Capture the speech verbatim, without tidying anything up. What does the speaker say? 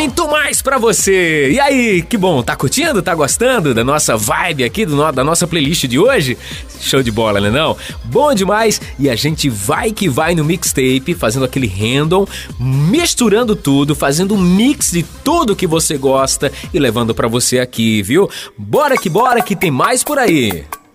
muito mais pra você. E aí, que bom, tá curtindo? Tá gostando da nossa vibe aqui, do no, da nossa playlist de hoje? Show de bola, né não? Bom demais. E a gente vai que vai no mixtape, fazendo aquele random, misturando tudo, fazendo um mix de tudo que você gosta e levando pra você aqui, viu? Bora que bora que tem mais por aí.